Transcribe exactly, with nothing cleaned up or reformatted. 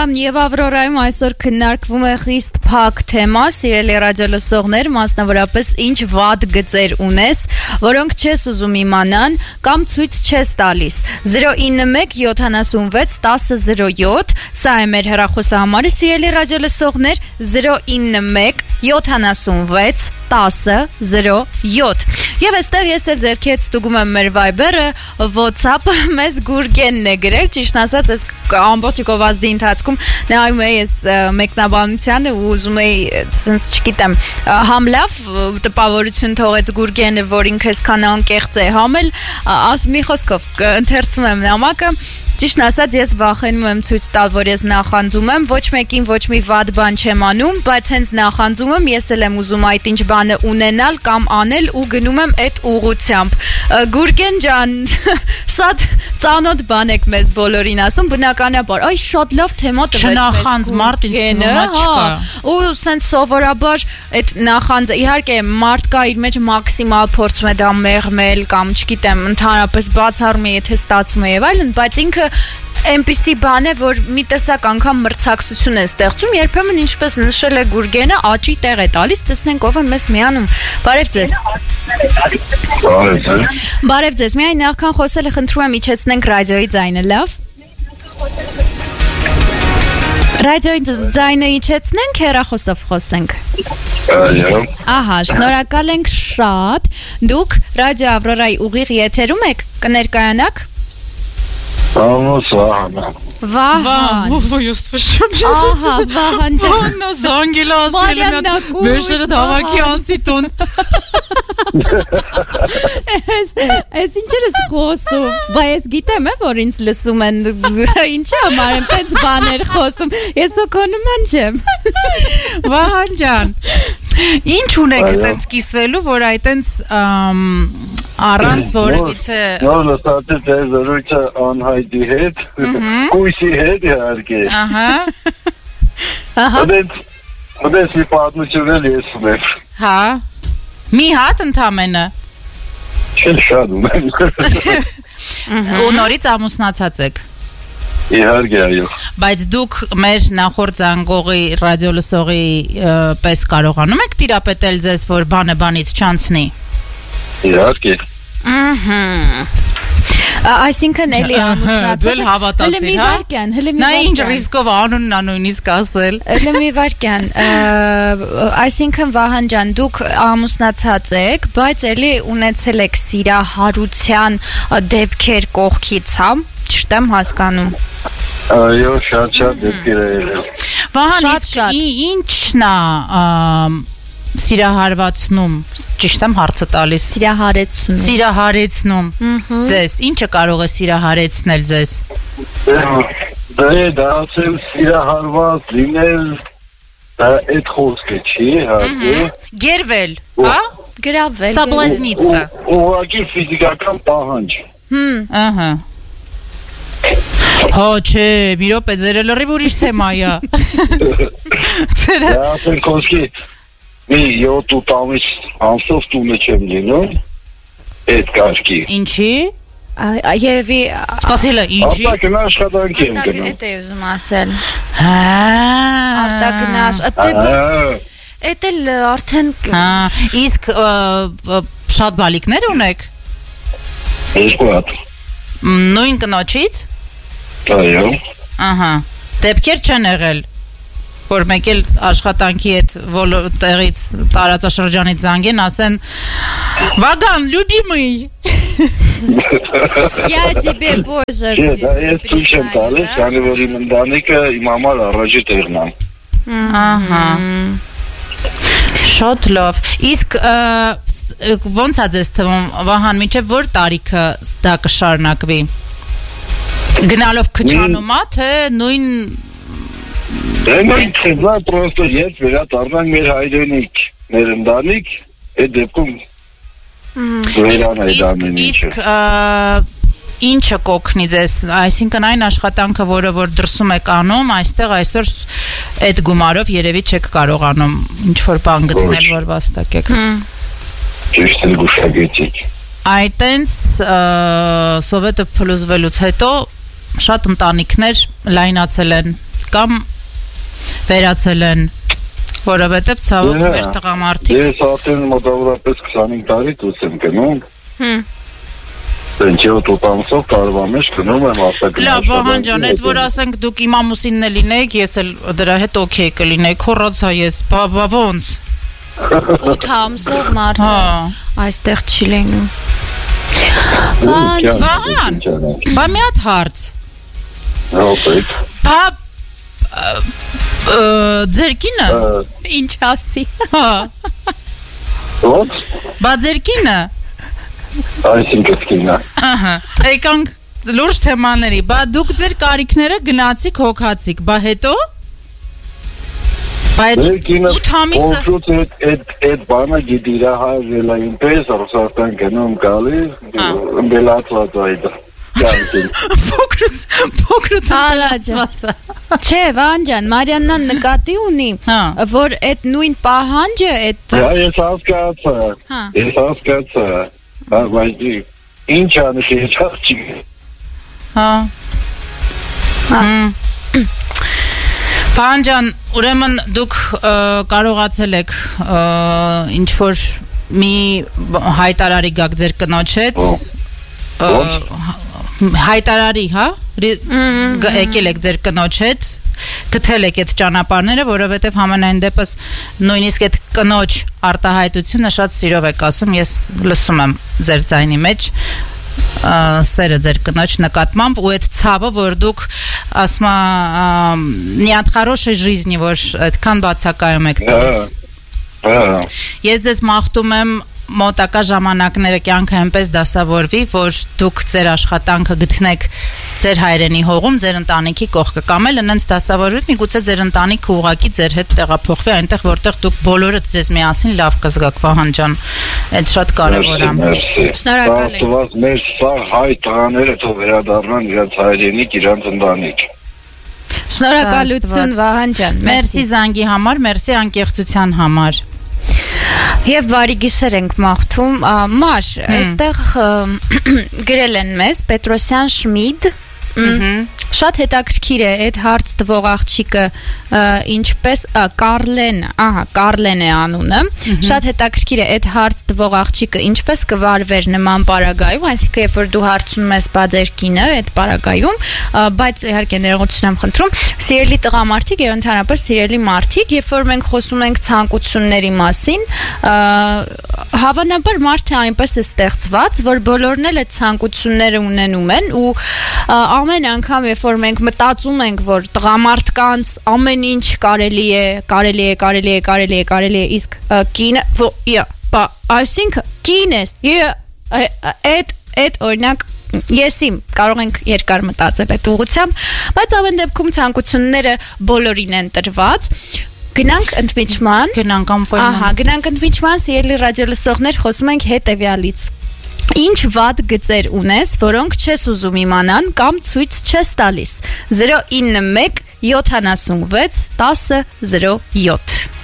եւ Ավրորայում այսօր քննարկվում է խիստ փակ թեմա, սիրելի ռադիոլսողներ, մասնավորապես ինչ վատ գծեր ունես, որոնք չես ուզում իմանան կամ ցույց չես տալիս։ zero nine one seven seven one zero zero seven, սա է մեր հեռախոսահամարը, սիրելի ռադիոլսողներ, zero nine one seven seven one zero zero seven։ Եվ այստեղ ես էլ ձերքի հետ ստուգում եմ մեր Viber-ը, WhatsApp-ը, մեզ Գուրգենն է գրել, ճիշտ ասած, այս ամբողջ գովազդի ընթացքում նայում էի այս մեկնաբանությանը ու ուզում էի, ասենց չգիտեմ, համ լավ տպավորություն թողեց Գուրգենը, որ ինքը այսքան անկեղծ է, համ էլ աս մի խոսքով ընթերցում եմ նամակը։ Ճիշտ ասած, ես վախենում եմ ցույց տալ, որ ես նախանձում եմ, ոչ մեկին ոչ մի վատ բան չեմ անում, բայց հենց նախանձում եմ, ես էլ եմ ուզում այդ ինչ բանը ունենալ կամ անել ու գնում եմ այդ ուղղությամբ։ Գուրգեն ջան, շատ ծանոթ բան եք մեզ բոլորին ասում, բնականաբար, այ շատ լավ թեմա տվեց մեզ։ Չնախանձ մարդ ինձ թվում է չկա։ Ու սենց սովորաբար այդ նախանձը, իհարկե, մարդ կա իր մեջ մաքսիմալ փորձում է դա մեղմել կամ չգիտեմ, ընդհանրապես բացառում է, եթե ստացվում է եւ այլն, բայց ինքը այնպիսի բան է, որ մի տեսակ անգամ մրցակցություն է ստեղծում, երբեմն ինչպես նշել է Գուրգենը, աճի տեղ է տալիս, տեսնենք ով է մեզ միանում։ Բարև ձեզ։ Բարև ձեզ։ Բարև ձեզ։ Միայն նախքան խոսելը խնդրում եմ իջեցնենք ռադիոյի ձայնը, լավ։ Ռադիոյի ձայնը իջեցնենք, հեռախոսով խոսենք։ Այո։ Ահա, շնորհակալ ենք շատ։ Դուք Ռադիո Ավրորայի ուղիղ եթերում եք, կներկայանաք։ Անոս Վահանը։ Վահան։ Ой, слышишь? Ահա, Վահան ջան։ Աննա զանգել ասել եմ։ Մեջերը դավակի անցի տուն։ Էս, էս ինչեր ես խոսում։ Բա ես գիտեմ, է, որ ինձ լսում են։ Ինչի համար եմ տենց բաներ խոսում։ Ես օքոնման չեմ։ Վահան ջան։ Ինչ ունեք տենց կիսվելու, որ այ տենց առանց որևիցե Նոր լսած է զրույցը անհայտի հետ, կույսի հետ իհարկե։ Ահա։ Ահա։ Ադես մի պատմություն էլ ես ունեմ։ Հա։ Մի հատ ընդամենը։ Չէ, շատ ունեմ։ Ու նորից ամուսնացած եք։ Իհարկե, այո։ Բայց դուք մեր նախորդ զանգողի ռադիոլսողի պես կարողանում եք տիրապետել ձեզ, որ բանը բանից չանցնի։ Իհարկե։ Ահա։ Այսինքն էլի ամուսնացած։ Դու հավատացիր, հա։ Հələ մի վարքյան, հələ մի վարքյան։ Նա ինչ վարքյան։ ռիսկով անունն անույնիսկ ասել։ Հələ մի վարքյան։ Այսինքն Վահան ջան, դուք ամուսնացած եք, բայց էլի ունեցել եք սիրահարության դեպքեր կողքից, հա։ Ճիշտ եմ հասկանում։ Այո, շատ-շատ դեպքեր է եղել։ Վահան, իսկ ի՞նչն է սիրահարվածնում, ճիշտ եմ հարցը տալիս։ Սիրահարեցնում։ Սիրահարեցնում։ Ձեզ ինչը կարող է սիրահարեցնել ձեզ։ Դե դա ասել սիրահարված լինել, դա այդ խոսքը չի, հա։ Գերվել, հա։ Գրավել։ Սաբլազնիցա։ Ուղղակի ֆիզիկական պահանջ։ Հմ, ահա։ Հա, չէ, մի րոպե, ձեր լրիվ ուրիշ թեմա է։ Դա ասել խոսքի մի յոթ ամիս անցով տունը չեմ լինում, այդ կարգի։ Ինչի։ Երևի Սպասելը, ինչի։ Արտակն աշխատանքի եմ գնում։ Այդ է ուզում ասել։ Հա։ Արտակնաշ, այդ էլ արդեն։ Հա, իսկ շատ բալիկներ ունեք։ Երկու հատ։ Նույն կնոջից։ Այո։ Ահա։ Դեպքեր չեն եղել, որ մեկ էլ աշխատանքի այդ տեղից տարածաշրջանից զանգեն, ասեն Վագան, любимый։ Я тебе позже։ Չէ, դա ես ցույց եմ տալիս, քանի որ իմ ընտանիքը իմ համար առաջի տեղն է։ Ահա։ Շատ լավ։ Իսկ ո՞նց է ձեզ թվում, Վահան, մինչև որ տարիքը դա կշարունակվի։ Գնալով քչանումա, թե նույն Դե մենք ցեզա պրոստը երբ վերադառնանք մեր հայրենիք, մեր ընտանիք, այդ դեպքում վերանա այդ ամեն ինչը։ Իսկ ինչը կօգնի ձեզ, այսինքն այն աշխատանքը, որը որ դրսում եք անում, այստեղ այսօր այդ գումարով երևի չեք կարողանում ինչ-որ բան գտնել, որ վաստակեք։ Ճիշտ է գուշակեցիք։ Այտենց սովետը փլուզվելուց հետո շատ ընտանիքներ լայնացել են կամ վերացել են, որովհետև ցավոք մեր տղամարդիկ Ես արդեն մոտավորապես քսանհինգ տարի դուրս եմ գնում։ Հմ Ինչ ութ ամսով տարվա մեջ գնում եմ արտակնաց։ Լավ, Վահան ջան, այդ որ ասենք դուք իմ ամուսինն էլ լինեիք, ես էլ դրա հետ օքեյ կլինեի, խոռացա ես, բա ոնց։ ութ ամսով մարդը այստեղ չի լինում։ Վահան, բա մի հատ հարց։ Հոպետ։ Բա ձեր կինը Ինչ ասի։ Հա։ Ո՞նց։ Բա ձեր կինը Այսինքն կինա։ Ահա, եկանք լուրջ թեմաների, բա դուք ձեր կարիքները գնացիք, հոգացիք, բա հետո Բա այդ ութ ամիսը Կոնկրետ այդ այդ բանը գիտի իր հայրը ինպես Ռուսաստան գնում գալիս բելացված այդ Փոքրուց փոքրուց բելացվածը Չէ, Վահան ջան, Մարիաննան նկատի ունի, որ այդ նույն պահանջը այդ Ես հասկացա։ Ես հասկացա։ Բայց ինչ անես ես չի։ Հա։ Վահան ջան, ուրեմն դուք կարողացել եք ինչ որ մի հայտարարի գաք ձեր կնոջ հետ հայտարարի, հա? Եկել եք ձեր կնոջ հետ գտել եք այդ ճանապարհները, որովհետև համենայն դեպս նույնիսկ այդ կնոջ արտահայտությունը շատ սիրով եք ասում, ես լսում եմ ձեր ձայնի մեջ սերը ձեր կնոջ նկատմամբ ու այդ ցավը, որ դուք ասում не от хорошей жизни, որ այդքան բացակայում եք դից։ Ես ձեզ մաղթում եմ մոտակա ժամանակները կյանքը այնպես դասավորվի, որ դուք ձեր աշխատանքը գտնեք ձեր հայրենի հողում, ձեր ընտանիքի կողքը կամ էլ այնց դասավորվի, միգուցե ձեր ընտանիքը ուղակի ձեր հետ տեղափոխվի այնտեղ, որտեղ դուք բոլորը ձեզ միասին լավ կզգաք, Վահան ջան։ Այդ շատ կարևոր է։ Շնորհակալ եմ։ Մեր սա հայ տղաները թող վերադառնան իրենց հայրենիք, իրենց ընտանիք։ Շնորհակալություն Վահան ջան։ Մերսի զանգի համար, մերսի անկեղծության համար։ Եվ բարի գիշեր ենք մաղթում, Մար, այստեղ գրել են մեզ Պետրոսյան Շմիդ, շատ հետաքրքիր է այդ հարց տվող աղջիկը ինչպես Կարլեն, ահա Կարլեն է անունը, շատ հետաքրքիր է այդ հարց տվող աղջիկը ինչպես կվարվեր նման պարագայում, այսինքն երբ որ դու հարցնում ես բա ձեր կինը այդ պարագայում, բայց իհարկե ներողություն եմ խնդրում, սիրելի տղամարդիկ եւ ընդհանրապես սիրելի մարդիկ, երբ որ մենք խոսում ենք ցանկությունների մասին, հավանաբար մարդը այնպես է ստեղծված, որ բոլորն էլ այդ ցանկությունները ունենում են ու ամեն անգամ երբ որ մենք մտածում ենք, որ տղամարդկանց ամեն ինչ կարելի է, կարելի է, կարելի է, կարելի է, կարելի է, իսկ կինը, բա, այսինքն կին ես, այդ այդ օրինակ ես իմ կարող ենք երկար մտածել այդ ուղղությամբ, բայց ամեն դեպքում ցանկությունները բոլորին են տրված։ Գնանք ընդմիջման, գնանք ամպոյման։ Ահա, գնանք ընդմիջման, սիրելի ռադիոլսողներ, խոսում ենք հետևյալից։ Ինչ վատ գծեր ունես, որոնք չես ուզում իմանան կամ ցույց չես տալիս։ zero nine one seven seven six one zero zero seven